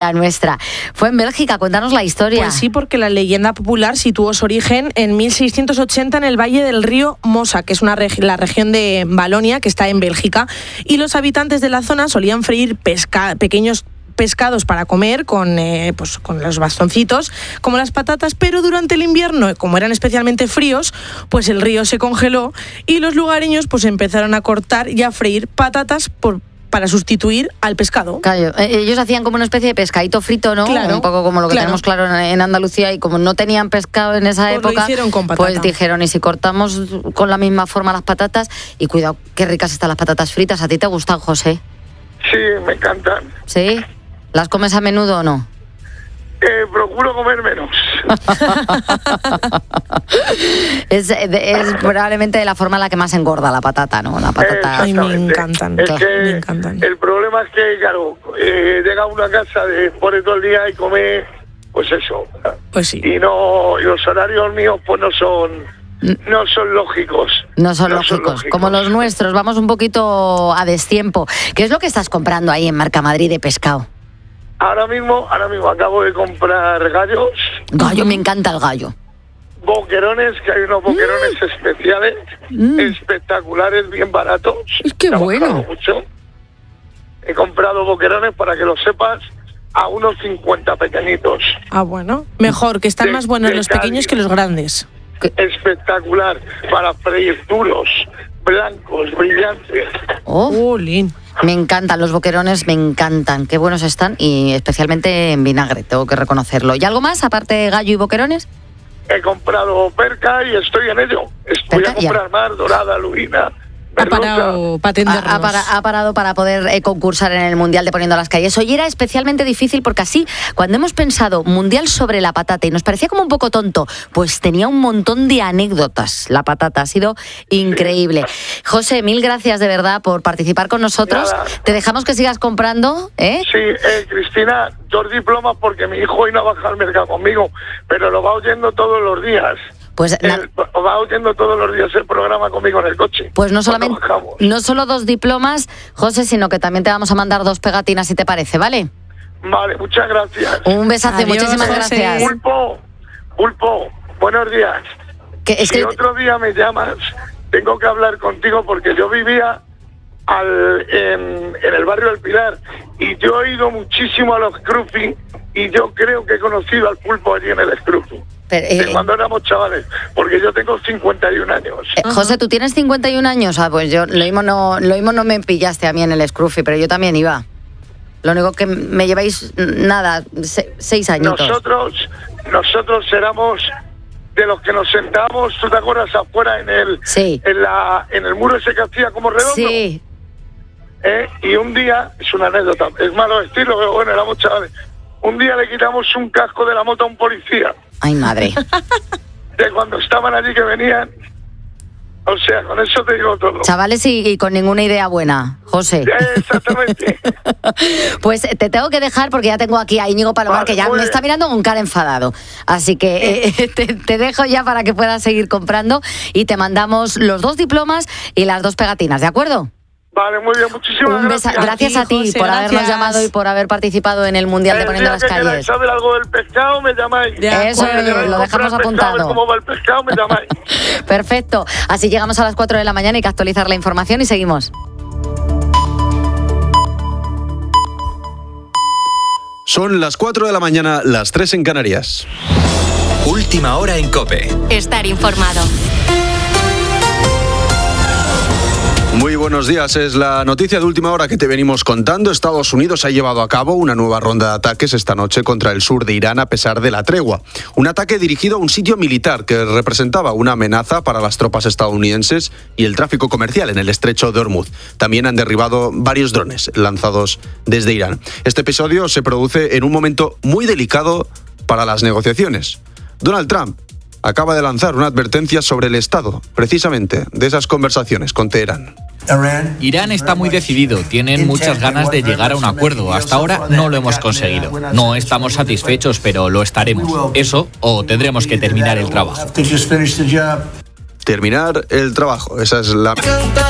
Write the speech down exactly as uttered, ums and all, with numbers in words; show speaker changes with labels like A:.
A: La nuestra. Fue en Bélgica, cuéntanos la historia.
B: Pues sí, porque la leyenda popular situó su origen en mil seiscientos ochenta en el valle del río Mosa, que es una regi- la región de Valonia, que está en Bélgica, y los habitantes de la zona solían freír pesca- pequeños pescados para comer con, eh, pues, con los bastoncitos, como las patatas, pero durante el invierno, como eran especialmente fríos, pues el río se congeló y los lugareños pues empezaron a cortar y a freír patatas por para sustituir al pescado.
A: Claro, ellos hacían como una especie de pescadito frito, ¿no?
B: Claro,
A: un poco como lo que
B: claro.
A: tenemos claro en Andalucía, y como no tenían pescado en esa
B: Pues lo
A: época,
B: hicieron con patata.
A: pues dijeron, y si cortamos con la misma forma las patatas, y cuidado, qué ricas están las patatas fritas. ¿A ti te gustan, José?
C: Sí, me encantan.
A: ¿Sí? ¿Las comes a menudo o no?
C: Eh, procuro comer menos.
A: es, es probablemente de la forma en la que más engorda la patata, ¿no? La patata.
B: Ay, me encantan.
C: Es que
B: me encantan.
C: El problema es que, claro, eh, llega a una casa de pone todo el día y come, pues eso.
B: Pues sí.
C: Y no, y los horarios míos, pues no son, no son lógicos.
A: No son,
C: no
A: lógicos,
C: son lógicos,
A: como los nuestros. Vamos un poquito a destiempo. ¿Qué es lo que estás comprando ahí en Mercamadrid de pescado?
C: Ahora mismo, ahora mismo acabo de comprar gallos.
A: Gallo, me encanta el gallo.
C: Boquerones, que hay unos boquerones mm. especiales, mm. espectaculares, bien baratos.
A: Es que bueno.
C: Mucho. He comprado boquerones, para que lo sepas, a unos cincuenta pequeñitos.
B: Ah, bueno. Mejor, que están
C: de,
B: más buenos los
C: Cádiz.
B: Pequeños que los grandes.
C: Espectacular, para freír duros, blancos, brillantes.
A: Oh,
B: oh Lin.
A: Me encantan los boquerones, me encantan. Qué buenos están, y especialmente en vinagre, tengo que reconocerlo. ¿Y algo más, aparte de gallo y boquerones?
C: He comprado perca y estoy en ello. Voy a comprar ya. Mar, dorada, lubina.
B: Ha parado para atendernos.
A: Ha, ha, para, ha parado para poder eh, concursar en el Mundial de Poniendo las Calles. Hoy era especialmente difícil porque así, cuando hemos pensado Mundial sobre la patata y nos parecía como un poco tonto, pues tenía un montón de anécdotas. La patata ha sido increíble. José, mil gracias de verdad por participar con nosotros.
C: Nada.
A: Te dejamos que sigas comprando, ¿eh?
C: Sí, eh, Cristina, dos diplomas porque mi hijo hoy no baja al mercado conmigo, pero lo va oyendo todos los días.
A: Pues na-
C: el, va oyendo todos los días el programa conmigo en el coche.
A: Pues no solamente, no solo dos diplomas, José, sino que también te vamos a mandar dos pegatinas, si te parece, ¿vale?
C: Vale, muchas gracias.
A: Un besazo,
B: Adiós,
A: muchísimas
B: José.
A: gracias.
C: Pulpo, Pulpo, buenos días.
A: Que es
C: si
A: que...
C: otro día me llamas, tengo que hablar contigo porque yo vivía al, en, en el barrio del Pilar y yo he ido muchísimo a los Scruffy y yo creo que he conocido al Pulpo allí en el Scruffy.
A: Pero, eh,
C: de cuando éramos chavales, porque yo tengo cincuenta y un años.
A: Eh, José, ¿tú tienes cincuenta y un años? Ah, pues yo lo mismo no, lo mismo no me pillaste a mí en el Scruffy, pero yo también iba. Lo único que me lleváis, nada, se, seis añitos.
C: Nosotros, nosotros éramos de los que nos sentábamos, ¿tú te acuerdas? Afuera en el,
A: sí.
C: en la, en el muro ese que hacía como redondo.
A: Sí.
C: ¿Eh? Y un día, es una anécdota, es malo decirlo, pero bueno, éramos chavales. Un día le quitamos un casco de la moto a un policía.
A: Ay, madre.
C: De cuando estaban allí que venían. O sea, con eso te digo todo.
A: Chavales y, y con ninguna idea buena, José.
C: Exactamente.
A: Pues te tengo que dejar porque ya tengo aquí a Íñigo Palomar, vale, que ya me está mirando con cara enfadado. Así que eh, te, te dejo ya para que puedas seguir comprando y te mandamos los dos diplomas y las dos pegatinas, ¿de acuerdo?
C: Vale, muy bien, muchísimas
A: Un besa-
C: gracias.
A: Gracias a ti
B: José,
A: por
B: gracias.
A: habernos llamado y por haber participado en el Mundial
C: el
A: de Poniendo
C: día
A: las
C: que
A: Calles.
C: queráis saber algo del pescado, me llamáis.
A: De Eso
C: Cuando
A: es,
C: queráis
A: lo dejamos
C: comprar
A: apuntado.
C: Pescado, cómo va el pescado, me llamáis.
A: Perfecto. Así llegamos a las cuatro de la mañana, hay que actualizar la información y seguimos.
D: Son las cuatro de la mañana, las tres en Canarias.
E: Última hora en COPE.
F: Estar informado.
D: Muy buenos días, es la noticia de última hora que te venimos contando. Estados Unidos ha llevado a cabo una nueva ronda de ataques esta noche contra el sur de Irán a pesar de la tregua. Un ataque dirigido a un sitio militar que representaba una amenaza para las tropas estadounidenses y el tráfico comercial en el estrecho de Hormuz. También han derribado varios drones lanzados desde Irán. Este episodio se produce en un momento muy delicado para las negociaciones. Donald Trump acaba de lanzar una advertencia sobre el estado, precisamente, de esas conversaciones con Teherán.
G: Irán está muy decidido, tienen muchas ganas de llegar a un acuerdo. Hasta ahora no lo hemos conseguido. No estamos satisfechos, pero lo estaremos. Eso o tendremos que terminar el trabajo.
D: Terminar el trabajo, esa es la...